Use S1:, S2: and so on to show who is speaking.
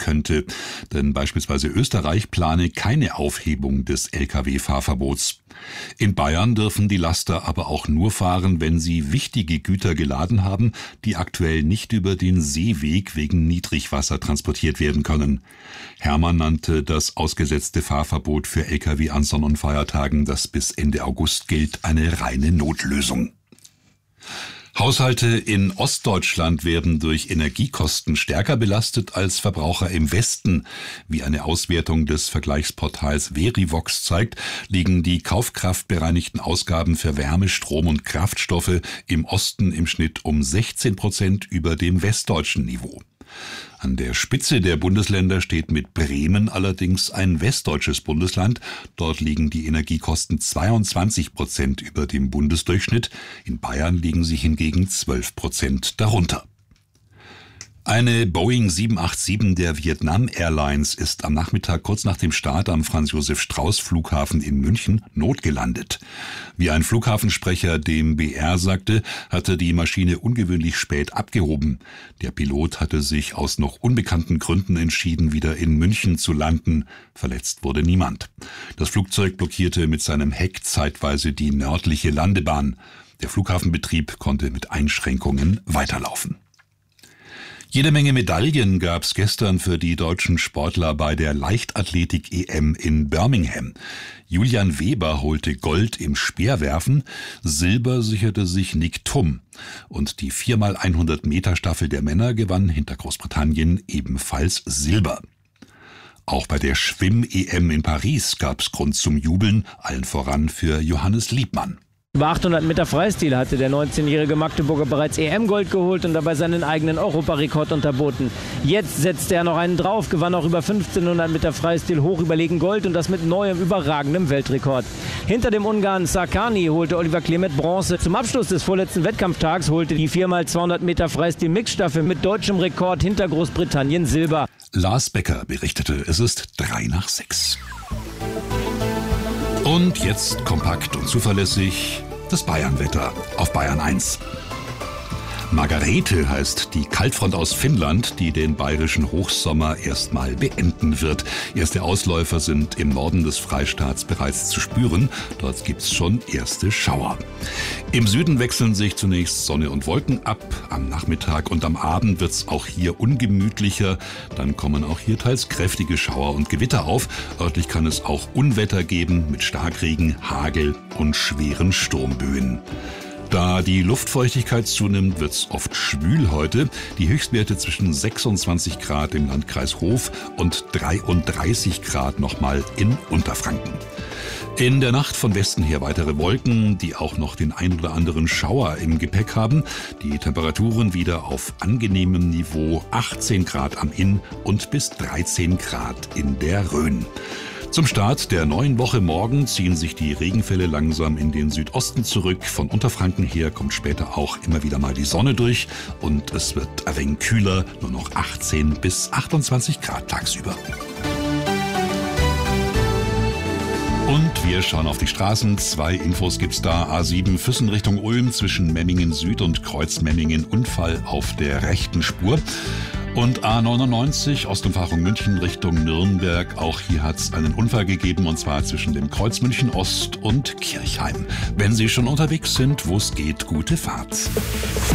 S1: könnte. Denn beispielsweise Österreich plane keine Aufhebung des Lkw-Fahrverbots. In Bayern dürfen die Laster aber auch nur fahren, wenn sie wichtige Güter geladen haben, die aktuell nicht über den Seeweg wegen Niedrigwasser transportiert werden können. Hermann nannte das ausgesetzte Fahrverbot für Lkw an Sonn- und Feiertagen, das bis Ende August gilt, eine reine Notlösung. Haushalte in Ostdeutschland werden durch Energiekosten stärker belastet als Verbraucher im Westen. Wie eine Auswertung des Vergleichsportals Verivox zeigt, liegen die kaufkraftbereinigten Ausgaben für Wärme, Strom und Kraftstoffe im Osten im Schnitt um 16% über dem westdeutschen Niveau. An der Spitze der Bundesländer steht mit Bremen allerdings ein westdeutsches Bundesland. Dort liegen die Energiekosten 22% über dem Bundesdurchschnitt. In Bayern liegen sie hingegen 12% darunter. Eine Boeing 787 der Vietnam Airlines ist am Nachmittag kurz nach dem Start am Franz-Josef-Strauß-Flughafen in München notgelandet. Wie ein Flughafensprecher dem BR sagte, hatte die Maschine ungewöhnlich spät abgehoben. Der Pilot hatte sich aus noch unbekannten Gründen entschieden, wieder in München zu landen. Verletzt wurde niemand. Das Flugzeug blockierte mit seinem Heck zeitweise die nördliche Landebahn. Der Flughafenbetrieb konnte mit Einschränkungen weiterlaufen. Jede Menge Medaillen gab's gestern für die deutschen Sportler bei der Leichtathletik-EM in Birmingham. Julian Weber holte Gold im Speerwerfen, Silber sicherte sich Nick Thum. Und die 4x100 Meter Staffel der Männer gewann hinter Großbritannien ebenfalls Silber. Auch bei der Schwimm-EM in Paris gab's Grund zum Jubeln, allen voran für Johannes Liebmann.
S2: Über 800 Meter Freistil hatte der 19-jährige Magdeburger bereits EM-Gold geholt und dabei seinen eigenen Europarekord unterboten. Jetzt setzte er noch einen drauf, gewann auch über 1500 Meter Freistil hoch überlegen Gold und das mit neuem, überragendem Weltrekord. Hinter dem Ungarn Sarkani holte Oliver Klemet Bronze. Zum Abschluss des vorletzten Wettkampftags holte die 4x200 Meter Freistil-Mixstaffel mit deutschem Rekord hinter Großbritannien Silber.
S1: Lars Becker berichtete, es ist 5:03. Und jetzt kompakt und zuverlässig das Bayernwetter auf Bayern 1. Margarete heißt die Kaltfront aus Finnland, die den bayerischen Hochsommer erstmal beenden wird. Erste Ausläufer sind im Norden des Freistaats bereits zu spüren. Dort gibt's schon erste Schauer. Im Süden wechseln sich zunächst Sonne und Wolken ab. Am Nachmittag und am Abend wird's auch hier ungemütlicher. Dann kommen auch hier teils kräftige Schauer und Gewitter auf. Örtlich kann es auch Unwetter geben mit Starkregen, Hagel und schweren Sturmböen. Da die Luftfeuchtigkeit zunimmt, wird's oft schwül heute. Die Höchstwerte zwischen 26 Grad im Landkreis Hof und 33 Grad nochmal in Unterfranken. In der Nacht von Westen her weitere Wolken, die auch noch den ein oder anderen Schauer im Gepäck haben. Die Temperaturen wieder auf angenehmem Niveau, 18 Grad am Inn und bis 13 Grad in der Rhön. Zum Start der neuen Woche morgen ziehen sich die Regenfälle langsam in den Südosten zurück. Von Unterfranken her kommt später auch immer wieder mal die Sonne durch und es wird ein wenig kühler, nur noch 18 bis 28 Grad tagsüber. Und wir schauen auf die Straßen. 2 Infos gibt's da. A7 Füssen Richtung Ulm zwischen Memmingen Süd und Kreuzmemmingen. Unfall auf der rechten Spur. Und A99 Ostumfahrung München Richtung Nürnberg. Auch hier hat's einen Unfall gegeben und zwar zwischen dem Kreuz München Ost und Kirchheim. Wenn Sie schon unterwegs sind, wo es geht, gute Fahrt.